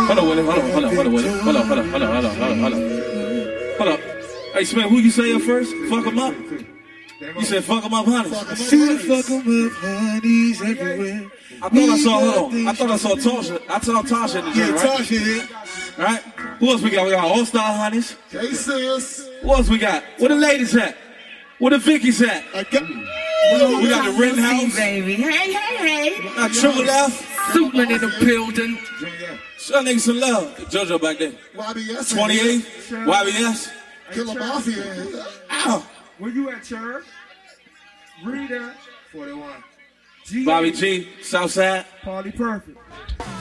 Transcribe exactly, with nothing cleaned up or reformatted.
Hold on, Willie. Hold on, hold on, hold on, Willie. Hold on, hold on, hold on, hold on, hold on, hold on. Hold up. Hey, Smith, who you say up first? Fuck them up? You said fuck them up, honeys. I see the fuck them up, honeys everywhere. I thought I saw, hold on. I thought I saw Tasha. I saw Tasha in the Yeah, joint, right? Tasha here. Right? Who else we got? We got All-Star Honeys. Hey, sis. Who else we got? Where the ladies at? Where the Vickies at? I got, We got the Rittenhouse. Baby. Hey, hey, hey. Got Triple F. Superman in the building. Show niggas some love. JoJo back there. Y B S. twenty-eight. Y B S. Killer Mafia. Ow. Where you at, Church? Rita. forty-one. G. Bobby G. Southside. Party Perfect.